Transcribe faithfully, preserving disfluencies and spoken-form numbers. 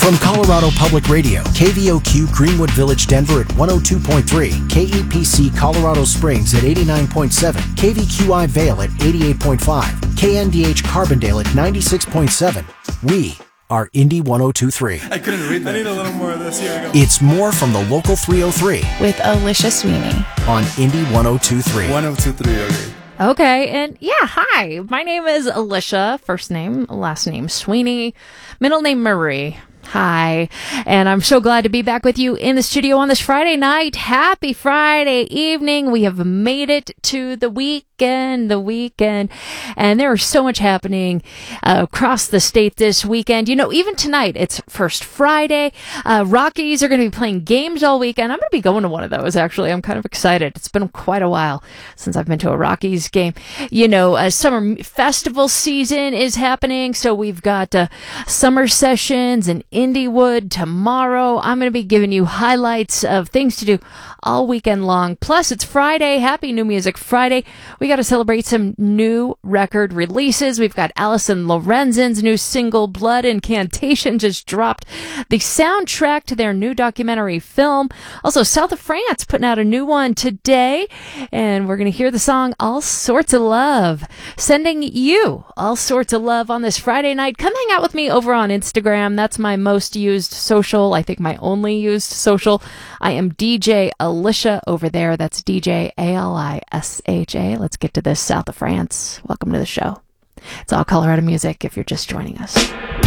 From Colorado Public Radio, K V O Q Greenwood Village, Denver at one oh two point three, K E P C Colorado Springs at eighty-nine point seven, K V Q I Vail at eighty-eight point five, K N D H Carbondale at ninety-six point seven. We are Indy one oh two point three. I couldn't read that. I need a little more of this. Here we go. It's more from the local three oh three with Alicia Sweeney on Indy one oh two point three. one oh two point three, okay. Okay, and yeah, hi. My name is Alicia, first name, last name Sweeney, middle name Marie. Hi, and I'm so glad to be back with you in the studio on this Friday night. Happy Friday evening. We have made it to the weekend, the weekend, and there is so much happening uh, across the state this weekend. You know, even tonight, it's First Friday. Uh, Rockies are going to be playing games all weekend. I'm going to be going to one of those, actually. I'm kind of excited. It's been quite a while since I've been to a Rockies game. You know, uh, summer festival season is happening, so we've got uh, summer sessions and Indywood tomorrow. I'm going to be giving you highlights of things to do all weekend long. Plus, it's Friday. Happy New Music Friday. We got to celebrate some new record releases. We've got Alison Lorenzen's new single, Blood Incantation, just dropped the soundtrack to their new documentary film. Also, South of France putting out a new one today, and we're going to hear the song All Sorts of Love. Sending you all sorts of love on this Friday night. Come hang out with me over on Instagram. That's my most used social, I think my only used social. I am D J Alicia over there. That's D J A L I S H A. Let's get to this, South of France. Welcome to the show. It's all Colorado music if you're just joining us.